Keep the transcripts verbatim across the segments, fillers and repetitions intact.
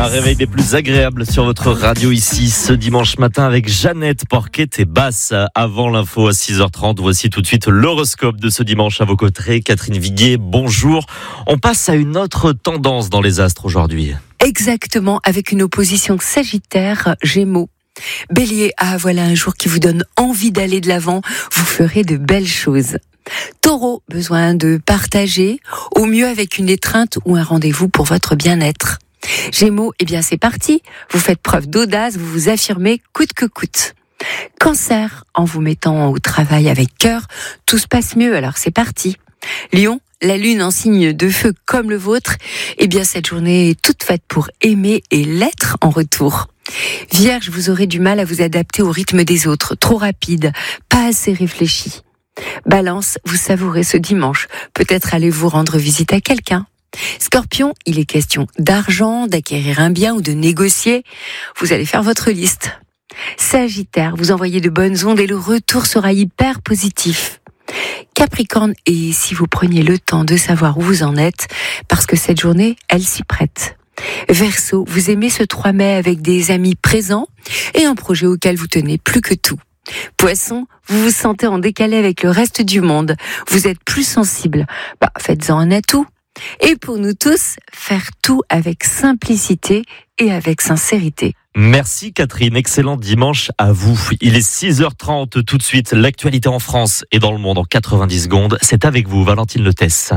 Un réveil des plus agréables sur votre radio ici ce dimanche matin avec Jeannette Porquet et Basse. Avant l'info à six heures trente, voici tout de suite l'horoscope de ce dimanche à vos côtés. Catherine Viguier, bonjour. On passe à une autre tendance dans les astres aujourd'hui. Exactement, avec une opposition Sagittaire-Gémeaux. Bélier, ah voilà un jour qui vous donne envie d'aller de l'avant, vous ferez de belles choses. Taureau, besoin de partager, au mieux avec une étreinte ou un rendez-vous pour votre bien-être. Gémeaux, eh bien c'est parti, vous faites preuve d'audace, vous vous affirmez coûte que coûte. Cancer, en vous mettant au travail avec cœur, tout se passe mieux, alors c'est parti. Lion, la lune en signe de feu comme le vôtre, eh bien cette journée est toute faite pour aimer et l'être en retour. Vierge, vous aurez du mal à vous adapter au rythme des autres, trop rapide, pas assez réfléchi. Balance, vous savourez ce dimanche, peut-être allez vous rendre visite à quelqu'un. Scorpion, il est question d'argent, d'acquérir un bien ou de négocier. Vous allez faire votre liste. Sagittaire, vous envoyez de bonnes ondes et le retour sera hyper positif. Capricorne, et si vous preniez le temps de savoir où vous en êtes, parce que cette journée, elle s'y prête. Verseau, vous aimez ce trois mai avec des amis présents et un projet auquel vous tenez plus que tout. Poisson, vous vous sentez en décalé avec le reste du monde. Vous êtes plus sensible. Bah, faites-en un atout. Et pour nous tous, faire tout avec simplicité et avec sincérité. Merci Catherine, excellent dimanche à vous. Il est six heures trente tout de suite, l'actualité en France et dans le monde en quatre-vingt-dix secondes. C'est avec vous, Valentine Letesse.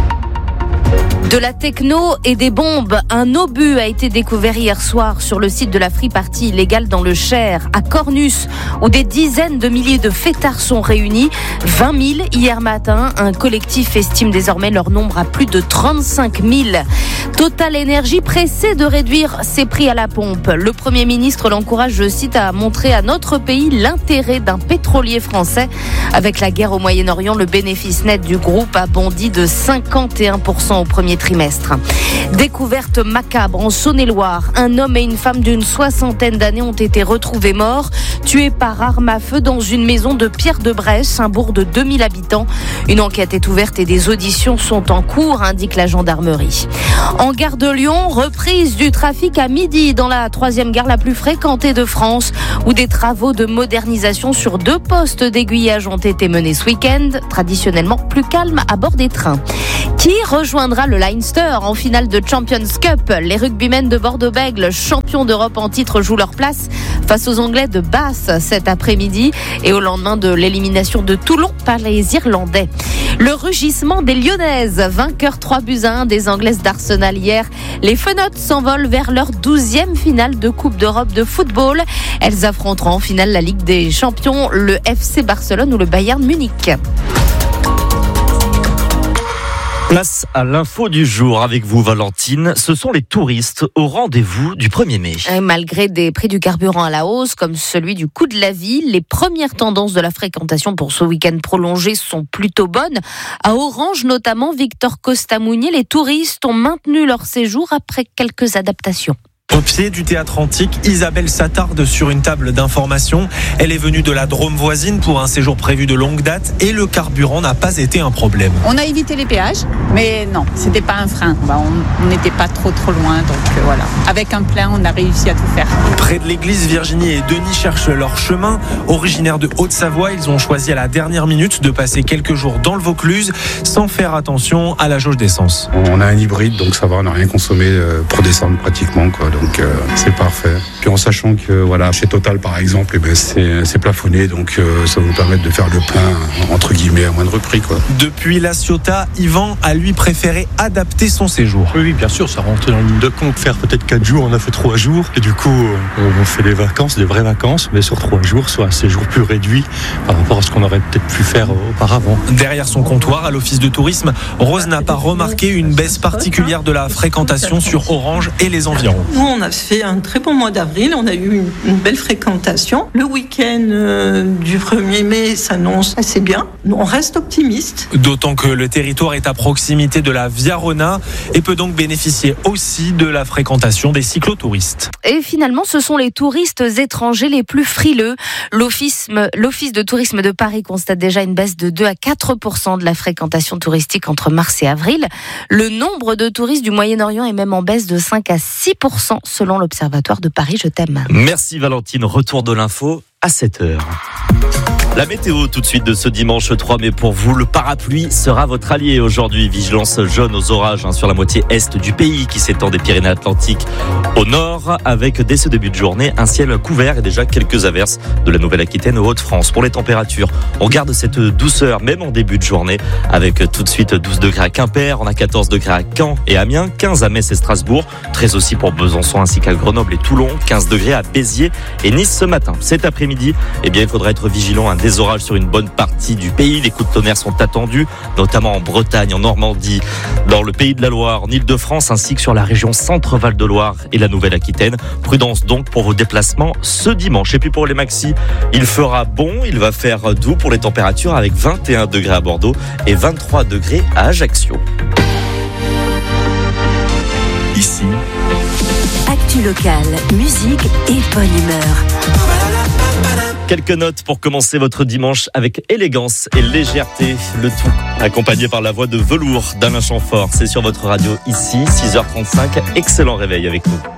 De la techno et des bombes. Un obus a été découvert hier soir sur le site de la free party illégale dans le Cher, à Cornus, où des dizaines de milliers de fêtards sont réunis. vingt mille hier matin. Un collectif estime désormais leur nombre à plus de trente-cinq mille. Total Énergie pressé de réduire ses prix à la pompe. Le Premier ministre l'encourage, je cite, à montrer à notre pays l'intérêt d'un pétrolier français. Avec la guerre au Moyen-Orient, le bénéfice net du groupe a bondi de cinquante et un pour cent au premier trimestre. Découverte macabre en Saône-et-Loire. Un homme et une femme d'une soixantaine d'années ont été retrouvés morts, tués par arme à feu dans une maison de Pierre-de-Bresse, un bourg de deux mille habitants. Une enquête est ouverte et des auditions sont en cours, indique la gendarmerie. En gare de Lyon, reprise du trafic à midi dans la troisième gare la plus fréquentée de France, où des travaux de modernisation sur deux postes d'aiguillage ont été menés ce week-end, traditionnellement plus calme à bord des trains. Qui rejoindra le Leinster en finale de Champions Cup? Les rugbymen de Bordeaux-Bègles, champions d'Europe en titre, jouent leur place face aux Anglais de Bath cet après-midi et au lendemain de l'élimination de Toulon par les Irlandais. Le rugissement des Lyonnaises, vainqueurs trois buts à un des Anglaises d'Arsenal hier. Les Fenotes s'envolent vers leur douzième finale de Coupe d'Europe de football. Elles affronteront en finale la Ligue des Champions, le F C Barcelone ou le Bayern Munich. Place à l'info du jour avec vous Valentine. Ce sont les touristes au rendez-vous du premier mai. Malgré des prix du carburant à la hausse, comme celui du coût de la vie, les premières tendances de la fréquentation pour ce week-end prolongé sont plutôt bonnes. À Orange notamment, Victor Costa-Mounier, les touristes ont maintenu leur séjour après quelques adaptations. Au pied du théâtre antique, Isabelle s'attarde sur une table d'information. Elle est venue de la Drôme voisine pour un séjour prévu de longue date et le carburant n'a pas été un problème. On a évité les péages, mais non, c'était pas un frein. On n'était pas trop trop loin, donc euh, voilà. Avec un plein, on a réussi à tout faire. Près de l'église, Virginie et Denis cherchent leur chemin. Originaires de Haute-Savoie, ils ont choisi à la dernière minute de passer quelques jours dans le Vaucluse sans faire attention à la jauge d'essence. On a un hybride, donc ça va, on n'a rien consommé pour descendre pratiquement, quoi. Donc euh, c'est parfait. Puis en sachant que voilà, chez Total par exemple, eh ben, c'est, c'est plafonné, donc euh, ça va nous permettre de faire le plein entre guillemets à moindre prix, quoi. Depuis La Ciotat, Yvan a lui préféré adapter son séjour. Oui, oui, bien sûr, ça rentre dans le ligne de compte. Faire peut-être quatre jours, on a fait trois jours. Et du coup, on fait des vacances, des vraies vacances, mais sur trois jours, soit un séjour plus réduit par rapport à ce qu'on aurait peut-être pu faire auparavant. Derrière son comptoir à l'office de tourisme, Rose n'a pas remarqué une baisse particulière de la fréquentation sur Orange et les environs. Nous, on a fait un très bon mois d'avril, on a eu une, une belle fréquentation. Le week-end euh, du premier mai s'annonce assez bien. On reste optimiste. D'autant que le territoire est à proximité de la Via Rona et peut donc bénéficier aussi de la fréquentation des cyclotouristes. Et finalement, ce sont les touristes étrangers les plus frileux. L'office, l'Office de tourisme de Paris constate déjà une baisse de deux à quatre pour cent de la fréquentation touristique entre mars et avril. Le nombre de touristes du Moyen-Orient est même en baisse de cinq à six pour cent cent selon l'Observatoire de Paris. Je t'aime. Merci Valentine, retour de l'info à sept heures. La météo tout de suite de ce dimanche trois mai pour vous. Le parapluie sera votre allié aujourd'hui. Vigilance jaune aux orages hein, sur la moitié est du pays qui s'étend des Pyrénées-Atlantiques au nord avec dès ce début de journée un ciel couvert et déjà quelques averses de la Nouvelle-Aquitaine aux Hauts-de-France. Pour les températures, on garde cette douceur même en début de journée avec tout de suite douze degrés à Quimper, on a quatorze degrés à Caen et Amiens, quinze à Metz et Strasbourg, treize aussi pour Besançon ainsi qu'à Grenoble et Toulon, quinze degrés à Béziers et Nice ce matin. Cet après-midi, eh bien, il faudra être vigilant à des orages sur une bonne partie du pays. Les coups de tonnerre sont attendus, notamment en Bretagne, en Normandie, dans le Pays de la Loire, en Île-de-France, ainsi que sur la région Centre-Val de Loire et la Nouvelle-Aquitaine. Prudence donc pour vos déplacements ce dimanche. Et puis pour les maxis, il fera bon, il va faire doux pour les températures avec vingt et un degrés à Bordeaux et vingt-trois degrés à Ajaccio. Ici, Actu locale, musique et bonne humeur. Quelques notes pour commencer votre dimanche avec élégance et légèreté. Le tout accompagné par la voix de velours d'Alain Chamfort. C'est sur votre radio ici, six heures trente-cinq. Excellent réveil avec nous.